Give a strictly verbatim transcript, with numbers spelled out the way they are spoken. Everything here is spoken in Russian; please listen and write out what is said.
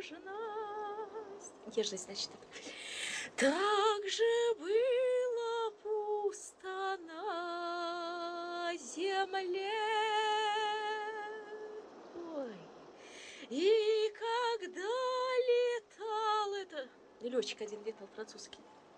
нежность. Нежность, значит, это. Так же было пусто на земле. Ой. И когда летал это... Летчик один летал, французский.